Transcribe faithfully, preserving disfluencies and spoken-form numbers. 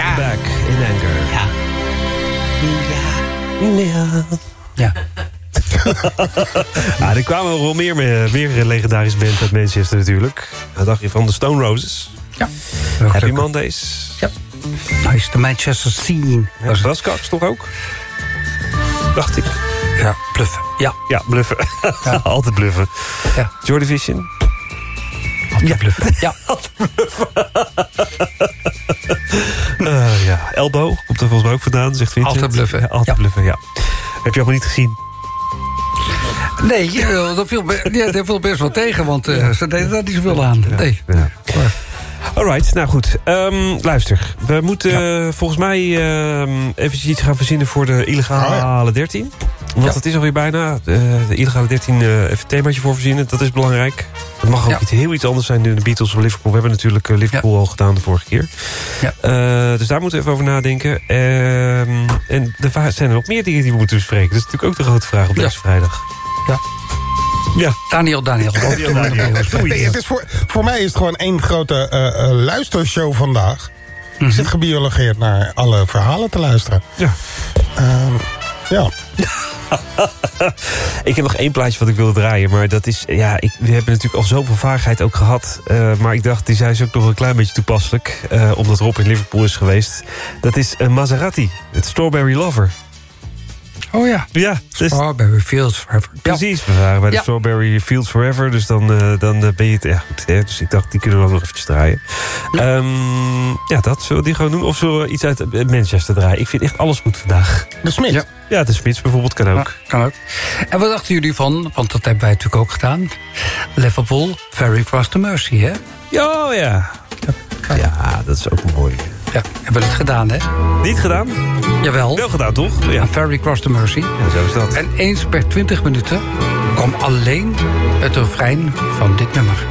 Ja. Back in Anger. Ja. Ja. Ja. Ah, er kwamen wel meer, meer legendarische bands uit Manchester natuurlijk. Wat dacht je van de Stone Roses? Ja. Happy Mondays. Ja. Hij is de Manchester scene. Ja, Buzzcocks toch ook? Dacht ik. Ja, bluffen. Ja. Ja, bluffen. Ja. Altijd bluffen. Ja. Joy Division. Altijd ja. bluffen. Ja. uh, ja. Elbow komt er volgens mij ook vandaan, zegt Vincent. Altijd bluffen. Ja, altijd ja. bluffen, ja. Heb je allemaal niet gezien? Nee, dat viel, ja, dat viel best wel tegen, want uh, ze deden daar niet zoveel aan. Nee. Ja. Ja. Alright, nou goed. Um, luister, we moeten ja. uh, volgens mij uh, eventjes iets gaan verzinnen voor de illegale oh, dertien. Want ja. dat is alweer bijna. Uh, de illegale dertien, uh, even een themaatje voor verzinnen. Dat is belangrijk. Het mag ook ja. iets, heel iets anders zijn dan de Beatles of Liverpool. We hebben natuurlijk uh, Liverpool ja. al gedaan de vorige keer. Ja. Uh, dus daar moeten we even over nadenken. Uh, en er zijn er nog meer dingen die we moeten bespreken. Dat is natuurlijk ook de grote vraag op deze ja. vrijdag. Ja. Ja. Daniel, Daniel. Daniel, Daniel. Nee, het is voor, voor mij is het gewoon één grote uh, uh, luistershow vandaag. Mm-hmm. Ik zit gebiologeerd naar alle verhalen te luisteren. Ja. Uh, ja. Ik heb nog één plaatje wat ik wilde draaien. Maar dat is, ja, ik, we hebben natuurlijk al zoveel vaagheid ook gehad. Uh, maar ik dacht, die zijn is ook nog een klein beetje toepasselijk. Uh, omdat Rob in Liverpool is geweest. Dat is uh, Maserati, het Strawberry Lover. Oh ja. Ja. Dus Strawberry Fields Forever. Precies, we waren bij de ja. Strawberry Fields Forever. Dus dan, uh, dan ben je het echt goed. Hè? Dus ik dacht, die kunnen we ook nog eventjes draaien. Ja, um, ja dat zullen we die gewoon doen. Of zullen we iets uit Manchester draaien? Ik vind echt alles goed vandaag. De Smith. Ja, ja de Smiths bijvoorbeeld kan ook. Ja, kan ook. En wat dachten jullie van, want dat hebben wij natuurlijk ook gedaan. Liverpool, Ferry Cross to Mercy, hè? Ja, oh ja. Ja, ja, dat is ook mooi. Ja, hebben we het gedaan, hè? Niet gedaan? Jawel. Wel gedaan, toch? Ja. Ferry Cross to Mercy. Ja, zo is dat. En eens per twintig minuten kwam alleen het refrein van dit nummer.